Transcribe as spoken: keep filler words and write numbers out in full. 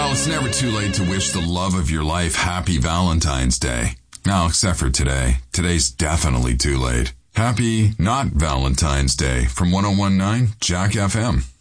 Well, it's never too late to wish the love of your life happy Valentine's Day. Now, except for today. Today's definitely too late. Happy not Valentine's Day from one oh one point nine Jack F M.